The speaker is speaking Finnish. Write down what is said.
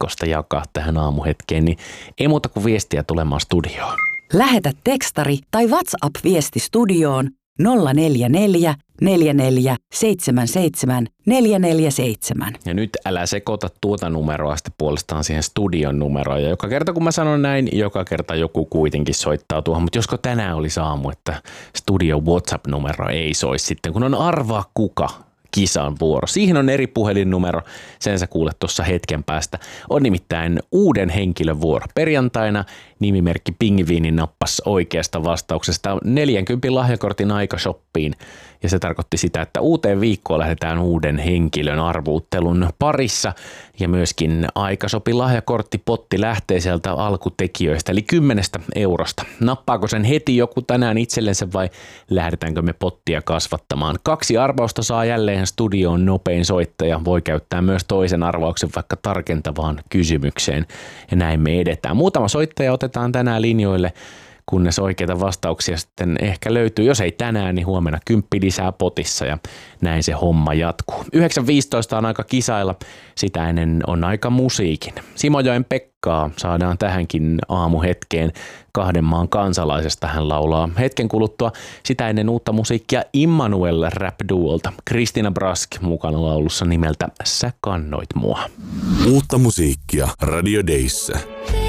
otsikosta jakaa tähän aamuhetkeen, niin ei muuta kuin viestiä tulemaan studioon. Lähetä tekstari tai WhatsApp-viesti studioon 044 44 77 447. Ja nyt älä sekoita tuota numeroa sitten puolestaan siihen studion numeroon. Ja joka kerta kun mä sanon näin, joka kerta joku kuitenkin soittaa tuohon. Mutta josko tänään olisi aamu, että studion WhatsApp-numero ei soisi sitten, kun on arvaa kuka kisan vuoro. Siihen on eri puhelinnumero, sen sä kuulet tuossa hetken päästä. On nimittäin uuden henkilön vuoro. Perjantaina nimimerkki Pingviini nappasi oikeasta vastauksesta 40 lahjakortin aika shoppiin. Ja se tarkoitti sitä, että uuteen viikkoon lähdetään uuden henkilön arvuuttelun parissa. Ja myöskin Aikasopi lahjakorttipotti lähtee sieltä alkutekijöistä, eli 10 eurosta. Nappaako sen heti joku tänään itsellensä vai lähdetäänkö me pottia kasvattamaan? 2 arvausta saa jälleen studioon nopein soittaja. Voi käyttää myös toisen arvauksen vaikka tarkentavaan kysymykseen. Ja näin me edetään. Muutama soittaja otetaan tänään linjoille, kunnes oikeita vastauksia sitten ehkä löytyy. Jos ei tänään, niin huomenna 10 lisää potissa ja näin se homma jatkuu. 9.15 on aika kisailla, sitä ennen on aika musiikin. Simojoen Pekkaa saadaan tähänkin aamuhetkeen 2 maan kansalaisesta. Hän laulaa hetken kuluttua sitä ennen uutta musiikkia Immanuel rap-duolta. Kristina Brask mukana laulussa nimeltä Sä kannoit mua. Uutta musiikkia Radio Dayssä.